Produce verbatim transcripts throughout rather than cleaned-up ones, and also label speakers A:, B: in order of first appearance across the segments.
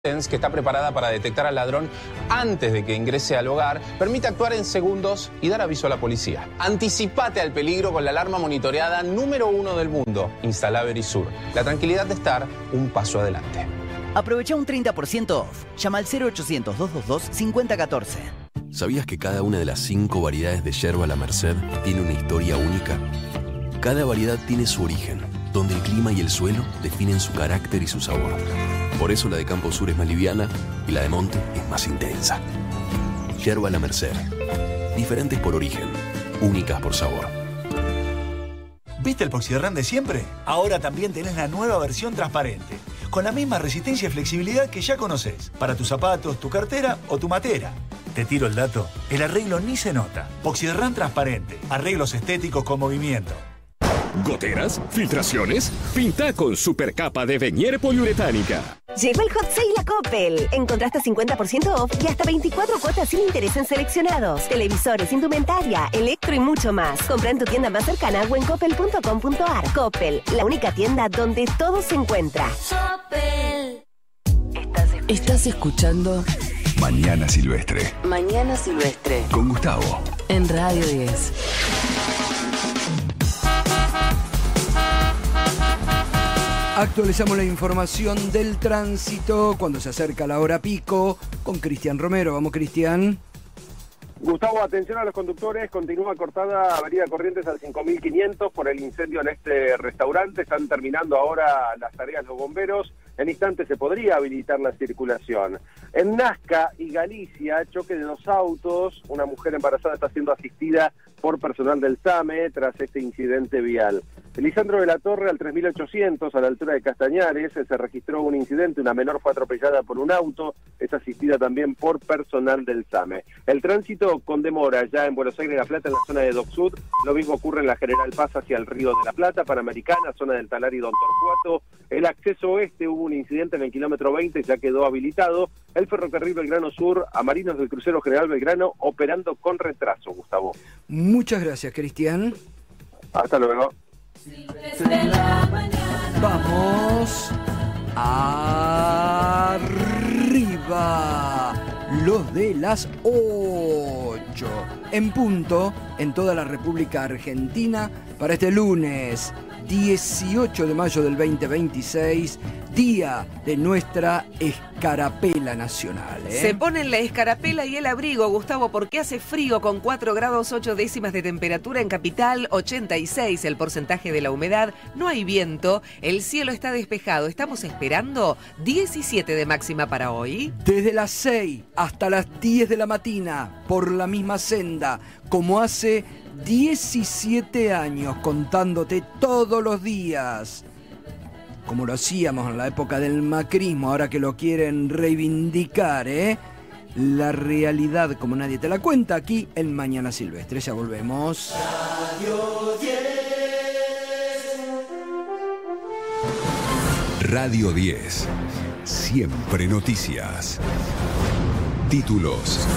A: que está preparada para detectar al ladrón antes de que ingrese al hogar, permite actuar en segundos y dar aviso a la policía. Anticipate al peligro con la alarma monitoreada número uno del mundo. Instala Verisur. La tranquilidad de estar un paso adelante.
B: Aprovecha un treinta por ciento off. Llama al cero ochocientos, doscientos veintidós, cincuenta catorce.
C: ¿Sabías que cada una de las cinco variedades de yerba La Merced tiene una historia única? Cada variedad tiene su origen, donde el clima y el suelo definen su carácter y su sabor. Por eso la de Campo Sur es más liviana y la de Monte es más intensa. Yerba La Merced. Diferentes por origen, únicas por sabor.
D: ¿Viste el Poxyderran de siempre? Ahora también tenés la nueva versión transparente, con la misma resistencia y flexibilidad que ya conocés, para tus zapatos, tu cartera o tu matera. Te tiro el dato, el arreglo ni se nota. Poxyderran transparente, arreglos estéticos con movimiento.
E: ¿Goteras? ¿Filtraciones? Pinta con supercapa de Venier poliuretánica.
F: Llegó el Hot Sale a Coppel. Encontraste cincuenta por ciento off y hasta veinticuatro cuotas sin interés en seleccionados. Televisores, indumentaria, electro y mucho más. Compra en tu tienda más cercana o en coppel punto com punto a r. Coppel, la única tienda donde todo se encuentra. Coppel.
G: Estás escuchando
H: Mañana Silvestre.
G: Mañana Silvestre.
H: Con Gustavo.
G: En Radio diez.
I: Actualizamos la información del tránsito cuando se acerca la hora pico con Cristian Romero. Vamos, Cristian.
J: Gustavo, atención a los conductores, continúa cortada Avenida Corrientes al cinco mil quinientos por el incendio en este restaurante. Están terminando ahora las tareas los bomberos. En instantes se podría habilitar la circulación. En Nazca y Galicia, choque de dos autos. Una mujer embarazada está siendo asistida por personal del SAME tras este incidente vial. Lisandro de la Torre, al tres mil ochocientos, a la altura de Castañares, se registró un incidente. Una menor fue atropellada por un auto. Es asistida también por personal del SAME. El tránsito con demora ya en Buenos Aires, La Plata, en la zona de Dock Sud. Lo mismo ocurre en la General Paz hacia el Río de la Plata, Panamericana, zona del Talar y Don Torcuato. El acceso oeste, hubo un incidente en el kilómetro veinte, ya quedó habilitado. El ferrocarril Belgrano Sur, a marinos del crucero General Belgrano, operando con retraso, Gustavo.
I: Muchas gracias, Cristian.
J: Hasta luego.
I: Vamos arriba, los de las ocho en punto en toda la República Argentina para este lunes dieciocho de mayo del veinte veintiséis, día de nuestra escarapela nacional, ¿eh?
K: Se ponen la escarapela y el abrigo, Gustavo, porque hace frío con cuatro grados ocho décimas de temperatura en Capital, ochenta y seis el porcentaje de la humedad, no hay viento, el cielo está despejado, estamos esperando diecisiete de máxima para hoy.
I: Desde las seis hasta las diez de la mañana, por la misma senda, como hace diecisiete años, contándote todos los días, como lo hacíamos en la época del macrismo, ahora que lo quieren reivindicar, ¿eh? La realidad como nadie te la cuenta, aquí en Mañana Silvestre. Ya volvemos.
H: Radio diez. Radio diez. Siempre noticias. Títulos.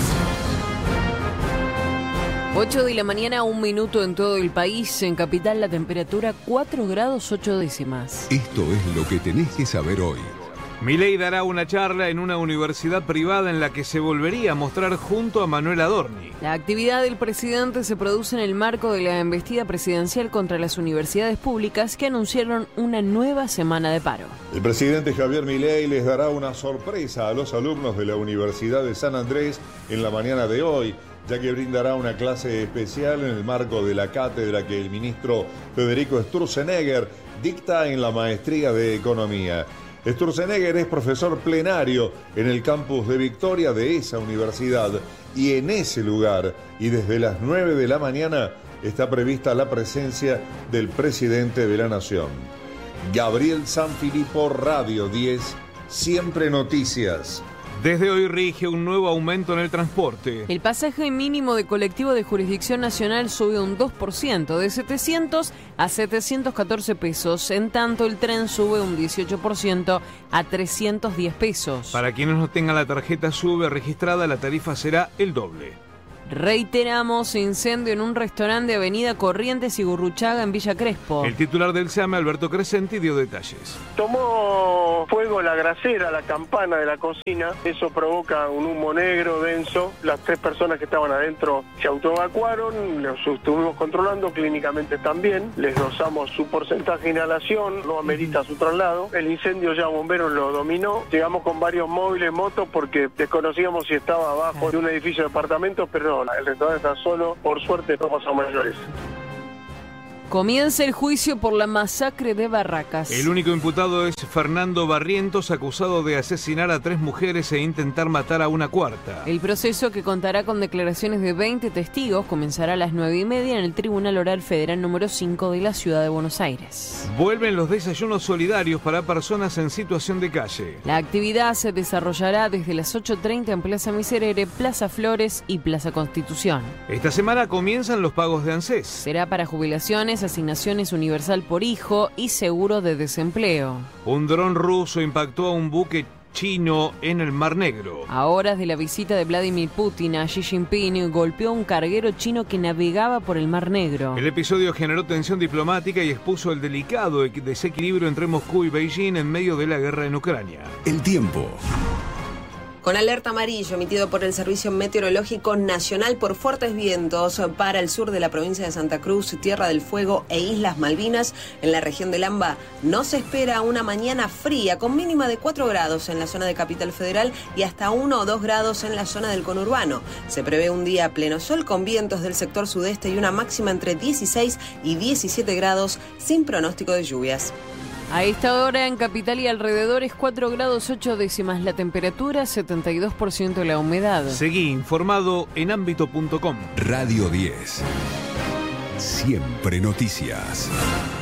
G: ocho de la mañana, un minuto en todo el país. En Capital la temperatura cuatro grados ocho décimas.
H: Esto es lo que tenés que saber hoy.
L: Milei dará una charla en una universidad privada en la que se volvería a mostrar junto a Manuel Adorni.
G: La actividad del presidente se produce en el marco de la embestida presidencial contra las universidades públicas que anunciaron una nueva semana de paro.
M: El presidente Javier Milei les dará una sorpresa a los alumnos de la Universidad de San Andrés en la mañana de hoy, ya que brindará una clase especial en el marco de la cátedra que el ministro Federico Sturzenegger dicta en la maestría de Economía. Sturzenegger es profesor plenario en el campus de Victoria de esa universidad y en ese lugar, y desde las nueve de la mañana, está prevista la presencia del presidente de la Nación. Gabriel Sanfilippo, Radio diez, Siempre Noticias.
L: Desde hoy rige un nuevo aumento en el transporte.
G: El pasaje mínimo de colectivo de jurisdicción nacional sube un dos por ciento, de setecientos a setecientos catorce pesos. En tanto, el tren sube un dieciocho por ciento a trescientos diez pesos.
L: Para quienes no tengan la tarjeta SUBE registrada, la tarifa será el doble.
G: Reiteramos, incendio en un restaurante de Avenida Corrientes y Gurruchaga en Villa Crespo.
L: El titular del SEAME, Alberto Crescenti, dio detalles.
N: Tomó fuego la grasera, la campana de la cocina. Eso provoca un humo negro, denso. Las tres personas que estaban adentro se autoevacuaron, los estuvimos controlando, clínicamente también. Les dosamos su porcentaje de inhalación, no amerita su traslado. El incendio ya bomberos lo dominó. Llegamos con varios móviles, motos, porque desconocíamos si estaba abajo de un edificio de apartamentos, pero el restaurante está solo, por suerte no pasó mayores.
G: Comienza el juicio por la masacre de Barracas.
L: El único imputado es Fernando Barrientos, acusado de asesinar a tres mujeres e intentar matar a una cuarta.
G: El proceso, que contará con declaraciones de veinte testigos, comenzará a las nueve y media en el Tribunal Oral Federal número cinco de la Ciudad de Buenos Aires.
L: Vuelven los desayunos solidarios para personas en situación de calle.
G: La actividad se desarrollará desde las ocho treinta en Plaza Miserere, Plaza Flores y Plaza Constitución.
L: Esta semana comienzan los pagos de ANSES.
G: Será para jubilaciones, asignaciones universal por hijo y seguro de desempleo.
L: Un dron ruso impactó a un buque chino en el Mar Negro.
G: A horas de la visita de Vladimir Putin a Xi Jinping, golpeó a un carguero chino que navegaba por el Mar Negro.
L: El episodio generó tensión diplomática y expuso el delicado desequilibrio entre Moscú y Beijing en medio de la guerra en Ucrania.
H: El tiempo.
O: Con alerta amarillo emitido por el Servicio Meteorológico Nacional por fuertes vientos para el sur de la provincia de Santa Cruz, Tierra del Fuego e Islas Malvinas. En la región del AMBA no se espera una mañana fría, con mínima de cuatro grados en la zona de Capital Federal y hasta uno o dos grados en la zona del conurbano. Se prevé un día a pleno sol con vientos del sector sudeste y una máxima entre dieciséis y diecisiete grados sin pronóstico de lluvias.
G: A esta hora en Capital y alrededores cuatro grados ocho décimas la temperatura, setenta y dos por ciento la humedad.
L: Seguí informado en ámbito punto com.
H: Radio diez. Siempre noticias.